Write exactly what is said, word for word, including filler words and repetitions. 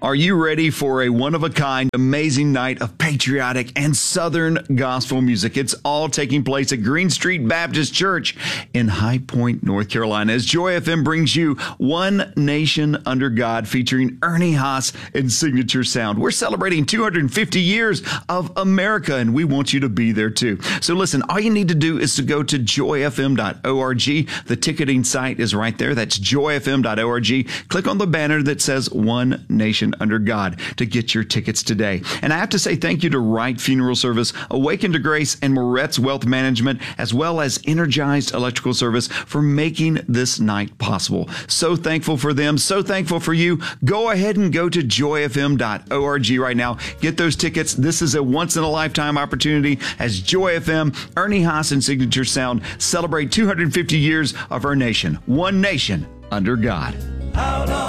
Are you ready for a one-of-a-kind, amazing night of patriotic and Southern gospel music? It's all taking place at Green Street Baptist Church in High Point, North Carolina, as Joy F M brings you One Nation Under God, featuring Ernie Haas and Signature Sound. We're celebrating two hundred fifty years of America, and we want you to be there too. So listen, all you need to do is to go to joy f m dot org. The ticketing site is right there. That's joy f m dot org. Click on the banner that says One Nation Under God to get your tickets today. And I have to say thank you to Wright Funeral Service, Awaken to Grace, and Moretz Wealth Management, as well as Energized Electrical Service for making this night possible. So thankful for them. So thankful for you. Go ahead and go to joy f m dot org right now. Get those tickets. This is a once-in-a-lifetime opportunity as Joy F M, Ernie Haas, and Signature Sound celebrate two hundred fifty years of our nation. One nation under God.